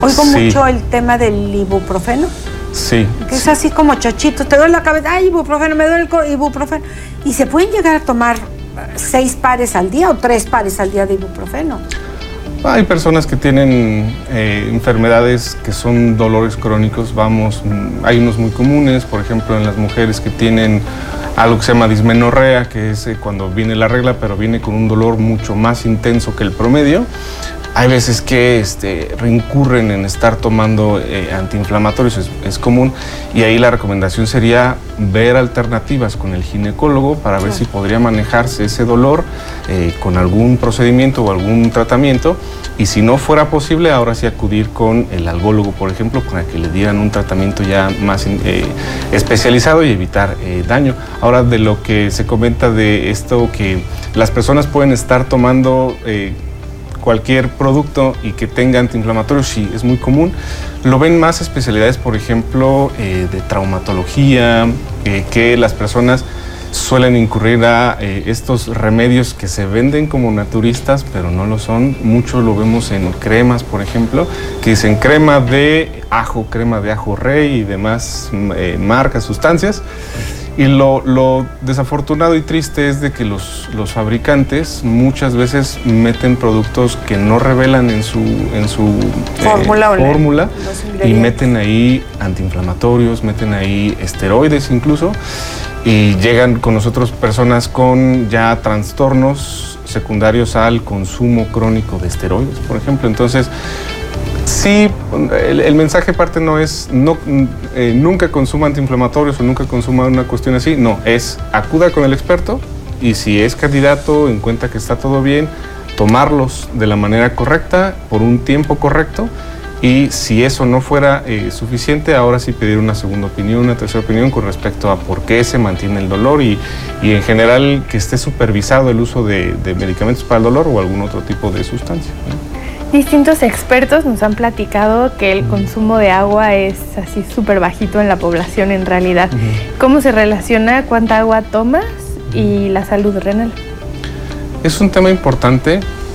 Oigo mucho el tema del ibuprofeno. Sí. Que es así como chochito, te duele la cabeza, ay, ibuprofeno, me duele el ibuprofeno. Y se pueden llegar a tomar 6 pares al día o 3 pares al día de ibuprofeno. Hay personas que tienen enfermedades que son dolores crónicos, hay unos muy comunes, por ejemplo, en las mujeres que tienen algo que se llama dismenorrea, que es cuando viene la regla, pero viene con un dolor mucho más intenso que el promedio. Hay veces que reincurren en estar tomando antiinflamatorios, es común, y ahí la recomendación sería ver alternativas con el ginecólogo para ver si podría manejarse ese dolor con algún procedimiento o algún tratamiento, y si no fuera posible, ahora sí acudir con el algólogo, por ejemplo, para que le dieran un tratamiento ya más especializado y evitar daño. Ahora, de lo que se comenta de esto, que las personas pueden estar tomando cualquier producto y que tenga antiinflamatorios, sí, es muy común. Lo ven más especialidades, por ejemplo, de traumatología, que las personas suelen incurrir a estos remedios que se venden como naturistas, pero no lo son. Mucho lo vemos en cremas, por ejemplo, que dicen crema de ajo rey y demás marcas, sustancias. Y lo desafortunado y triste es de que los fabricantes muchas veces meten productos que no revelan en su fórmula y meten ahí antiinflamatorios, meten ahí esteroides incluso, y llegan con nosotros personas con ya trastornos secundarios al consumo crónico de esteroides, por ejemplo. Entonces, sí, el mensaje parte no es nunca consuma antiinflamatorios o nunca consuma una cuestión así, no, es acuda con el experto y si es candidato, en cuenta que está todo bien, tomarlos de la manera correcta, por un tiempo correcto, y si eso no fuera suficiente, ahora sí pedir una segunda opinión, una tercera opinión con respecto a por qué se mantiene el dolor y en general que esté supervisado el uso de medicamentos para el dolor o algún otro tipo de sustancia, ¿no? Distintos expertos nos han platicado que el consumo de agua es así súper bajito en la población en realidad. ¿Cómo se relaciona cuánta agua tomas y la salud renal? Es un tema importante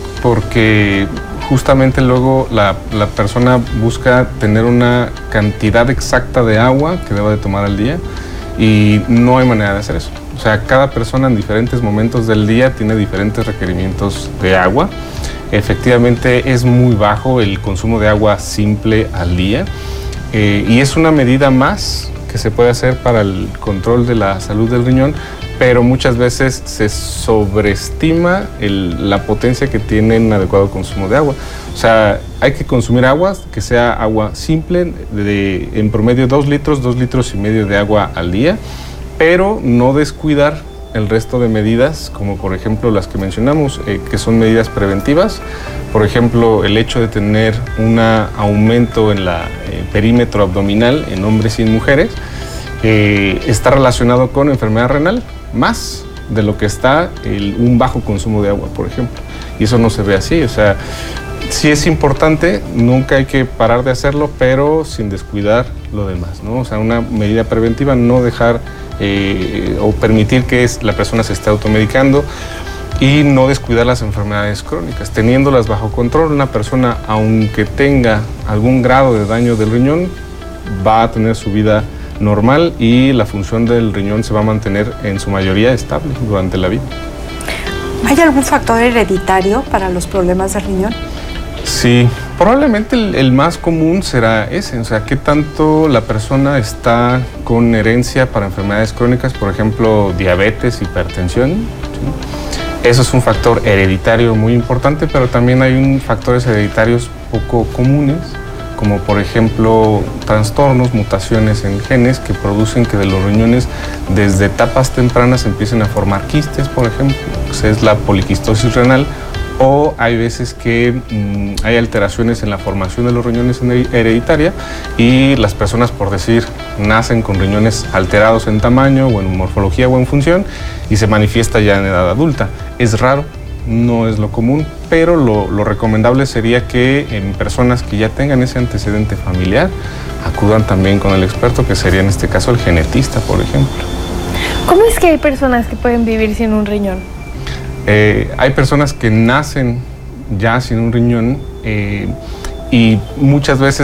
porque justamente luego la persona busca tener una cantidad exacta de agua que deba de tomar al día y no hay manera de hacer eso. O sea, cada persona en diferentes momentos del día tiene diferentes requerimientos de agua. Efectivamente es muy bajo el consumo de agua simple al día y es una medida más que se puede hacer para el control de la salud del riñón, pero muchas veces se sobreestima la potencia que tiene un adecuado consumo de agua. O sea, hay que consumir agua que sea agua simple, en promedio 2 litros y medio de agua al día, pero no descuidar el resto de medidas, como por ejemplo las que mencionamos, que son medidas preventivas. Por ejemplo, el hecho de tener un aumento en el perímetro abdominal en hombres y en mujeres está relacionado con enfermedad renal, más de lo que está un bajo consumo de agua, por ejemplo. Y eso no se ve así, o sea, sí es importante, nunca hay que parar de hacerlo, pero sin descuidar lo demás, ¿no? O sea, una medida preventiva, no dejar o permitir que la persona se esté automedicando y no descuidar las enfermedades crónicas. Teniéndolas bajo control, una persona, aunque tenga algún grado de daño del riñón, va a tener su vida normal y la función del riñón se va a mantener en su mayoría estable durante la vida. ¿Hay algún factor hereditario para los problemas del riñón? Sí, probablemente el más común será ese, o sea, qué tanto la persona está con herencia para enfermedades crónicas, por ejemplo, diabetes, hipertensión, ¿sí? Eso es un factor hereditario muy importante, pero también hay factores hereditarios poco comunes, como por ejemplo trastornos, mutaciones en genes que producen que de los riñones desde etapas tempranas empiecen a formar quistes, por ejemplo, que es la poliquistosis renal, o hay veces que hay alteraciones en la formación de los riñones hereditaria y las personas, por decir, nacen con riñones alterados en tamaño o en morfología o en función y se manifiesta ya en edad adulta. Es raro, no es lo común, pero lo recomendable sería que en personas que ya tengan ese antecedente familiar acudan también con el experto, que sería en este caso el genetista, por ejemplo. ¿Cómo es que hay personas que pueden vivir sin un riñón? Hay personas que nacen ya sin un riñón y y muchas veces